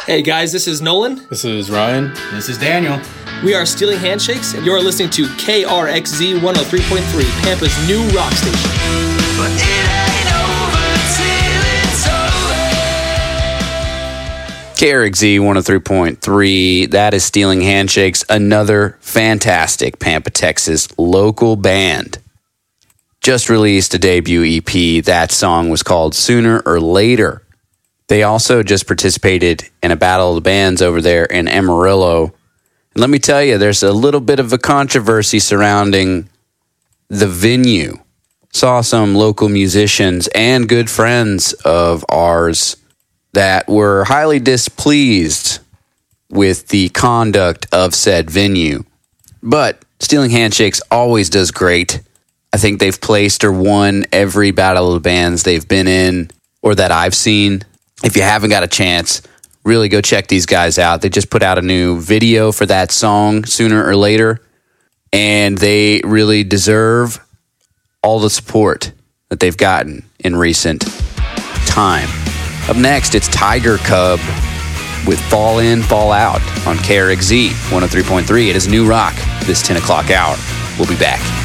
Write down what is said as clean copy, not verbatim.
Hey guys, this is Nolan. This is Ryan. This is Daniel. We are Stealing Handshakes, and you're listening to KRXZ 103.3, Pampa's new rock station. But it ain't over till it's over. KRXZ 103.3, that is Stealing Handshakes, another fantastic Pampa, Texas local band. Just released a debut EP. That song was called Sooner or Later. They also just participated in a Battle of the Bands over there in Amarillo. And let me tell you, there's a little bit of a controversy surrounding the venue. Saw some local musicians and good friends of ours that were highly displeased with the conduct of said venue. But Stealing Handshakes always does great. I think they've placed or won every Battle of the Bands they've been in or that I've seen. If you haven't got a chance, really go check these guys out. They just put out a new video for that song, Sooner or Later, and they really deserve all the support that they've gotten in recent time. Up next, it's Tiger Cub with Fall In, Fall Out on KRXZ 103.3. It is new rock this 10 o'clock hour. We'll be back.